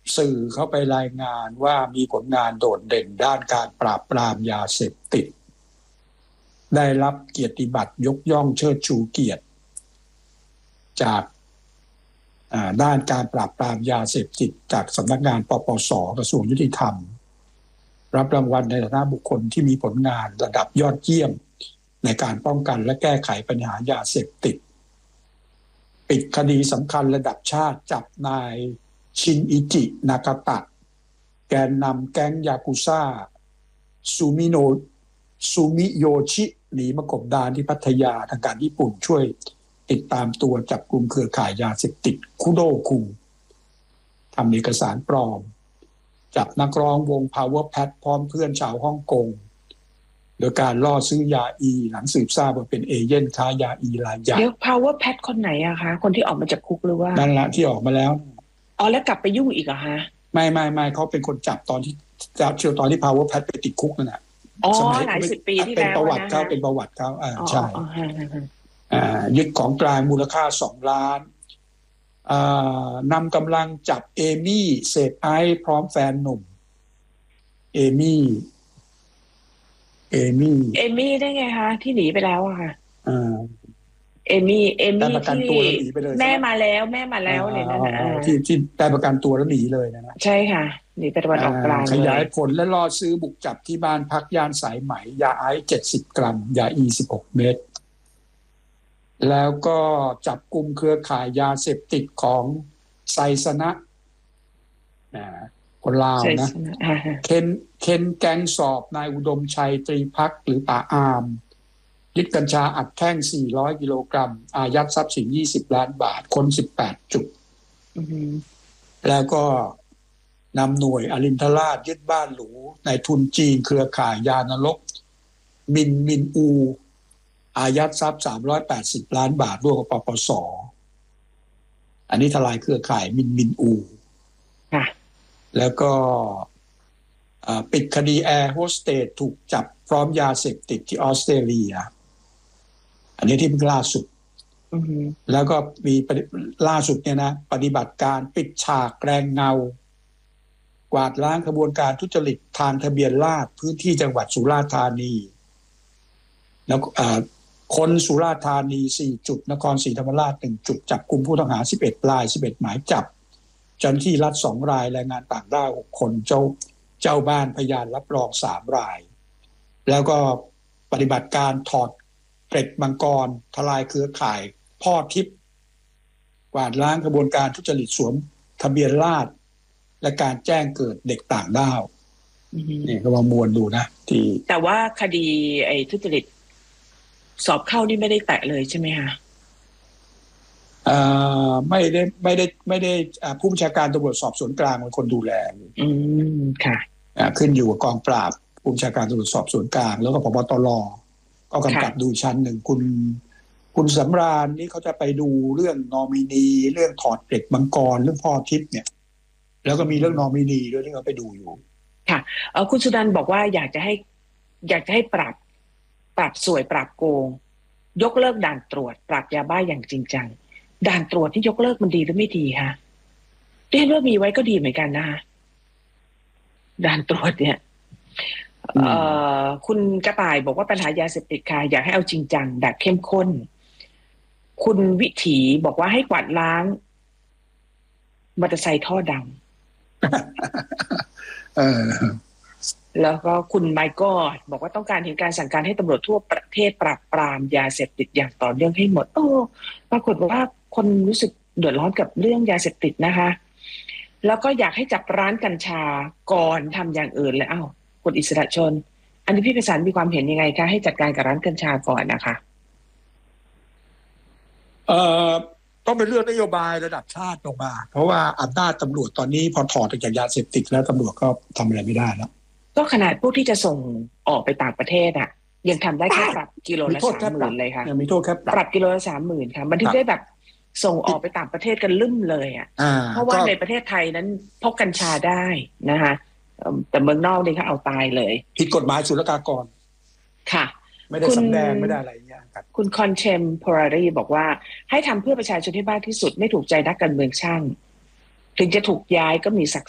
สื่อเขาไปรายงานว่ามีผลงานโดดเด่นด้านการปราบปรามยาเสพติดได้รับเกียรติบัตรยกย่องเชิดชูเกียรติจากด้านการปราบปรามยาเสพติดจากสำนักงานปปส.กระทรวงยุติธรรมรับรางวัลในฐานะบุคคลที่มีผลงานระดับยอดเยี่ยมในการป้องกันและแก้ไขปัญหายาเสพติดปิดคดีสำคัญระดับชาติจับนายชินอิจินากาตะแกนนำแก๊งยากุซ่าซูมิโยชิหนีมากบดานที่พัทยาทางการญี่ปุ่นช่วยติดตามตัวจับกลุ่มเครือข่ายยาเสพติดคุโดคุงทำเอกสารปลอมจับนักร้องวง Power Pat พร้อมเพื่อนชาวฮ่องกงโดยการล่อซื้อยาอีหลังสืบทราบว่าเป็นเอเย่นค้ายาอีรายใหญ่เดี๋ยว Power Pat คนไหนอะคะคนที่ออกมาจากคุกหรือว่านั่นแหละที่ออกมาแล้วอ๋อแล้วกลับไปยุ่งอีกเหรอฮะไม่เขาเป็นคนจับตอนที่ตอนที่ Power Pat ไปติดคุกนั่นแหละอ๋อหลายสิบปีที่แล้วเป็นประวัติเขาเป็นประวัติเขาใช่ยึดของกลางมูลค่า2 ล้านนำกำลังจับเอมี่เสพไอซ์พร้อมแฟนหนุ่มเอมี่ได้ไงคะที่หนีไปแล้วอะค่ะเอมี่ที่แม่มาแล้วเลยนะที่ได้ประกันตัวแล้วหนีเลยนะใช่ค่ะหนีไปตะวันออกกลางขยายผลและล่อซื้อบุกจับที่บ้านพักย่านสายไหมยาไอซ์70 กรัมยาอี16 เม็ดแล้วก็จับกลุ่มเครือข่ายยาเสพติดของไซสนะคนลาวนะเคนแก๊งสอบนายอุดมชัยตรีภักดิ์หรือป่าอามยึดกัญชาอัดแท่ง400 กิโลกรัมอายัดทรัพย์สิน20 ล้านบาทค้น18 จุดแล้วก็นำหน่วยอรินทราชยึดบ้านหรูในทุนจีนเครือข่ายยานรกมินอูอายัดทรัพย์380 ล้านบาทร่วมกับปปส.อันนี้ทลายเครือข่ายมินอูแล้วก็ปิดคดีแอร์โฮสเตสถูกจับพร้อมยาเสพติดที่ออสเตรเลียอันนี้ที่ล่าสุดแล้วก็มีล่าสุดเนี่ยนะปฏิบัติการปิดฉากแรงเงากวาดล้างขบวนการทุจริตทางทะเบียนราษฎร์พื้นที่จังหวัดสุราษฎร์ธานีแล้วคนสุราษฎร์ธานี4 จุดนครศรีธรรมราช1 จุดจับกุมผู้ต้องหา11 ราย11 หมายจับเจ้าหน้าที่รัฐ2 รายแรงงานต่างด้าว6 คนเจ้าบ้านพยานรับรอง3 รายแล้วก็ปฏิบัติการถอดเกล็ดมังกรทลายเครือข่ายพ่อทิพย์กวาดล้างกระบวนการทุจริตสวมทะเบียนราษฎร์และการแจ้งเกิดเด็กต่างด้าวนี่ก็มามวลดูนะที่แต่ว่าคดีไอ้ทุจริตสอบเข้านี่ไม่ได้แตะเลยใช่ไหมคะไม่ได้ผู้บัญชาการตำรวจสอบสวนกลางเป็นคนดูแลค่ะขึ้นอยู่กับกองปราบผู้บัญชาการตำรวจสอบสวนกลางแล้วก็ผบ.ตร.ก็กำกับดูชั้นหนึ่งคุณสำราญนี่เขาจะไปดูเรื่องนอมินีเรื่องถอดเกล็ดมังกรเรื่องพ่อทิพย์เนี่ยแล้วก็มีเรื่องนอมินีด้วยที่เขาไปดูอยู่ค่ะคุณสุดันบอกว่าอยากจะให้ปรับสวยปรับโกงยกเลิกด่านตรวจปรับยาบ้าอย่างจริงจังด่านตรวจที่ยกเลิกมันดีหรือไม่ดีคะเรียกว่ามีไว้ก็ดีเหมือนกันนะคะด่านตรวจเนี่ยคุณกระต่ายบอกว่าปัญหายาเสพติดค่ะอยากให้เอาจริงจังแบบเข้มข้นคุณวิถีบอกว่าให้กวาดล้างมอเตอร์ไซค์ท่อดังแล้วก็คุณไมค์ก็บอกว่าต้องการเห็นการสั่งการให้ตำรวจทั่วประเทศปราบปรามยาเสพติดอย่างต่อเนื่องให้หมดปรากฏว่าคนรู้สึกเดือดร้อนกับเรื่องยาเสพติดนะคะแล้วก็อยากให้จับร้านกัญชาก่อนทำอย่างอื่นแล้วคุณอิสระชนอันนี้พี่ประสานมีความเห็นยังไงคะให้จัดการกับร้านกัญชาก่อนนะคะต้องเป็นเรื่องนโยบายระดับชาติลงมาเพราะว่าอำนาจตำรวจตอนนี้พอถอดจากยาเสพติดแล้วตำรวจก็ทำอะไรไม่ได้แล้วก็ขนาดผู้ที่จะส่งออกไปต่างประเทศยังทำได้แค่ปรับกิโลละ30,000เลยค่ะยังมีโทษแค่ปรับกิโลละ30,000ค่ะมันถึงได้แบบส่งออกไปต่างประเทศกันลืมเลยเพราะว่าในประเทศไทยนั้นพกกัญชาได้นะคะแต่เมืองนอกนี่เขาเอาตายเลยผิดกฎหมายศุลกากรค่ะไม่ได้สำแดงไม่ได้อะไรเงี้ยครับคุณคอนเทมพอรารีบอกว่าให้ทำเพื่อประชาชนให้มากที่สุดไม่ถูกใจนักการเมืองช่างถึงจะถูกย้ายก็มีศักดิ์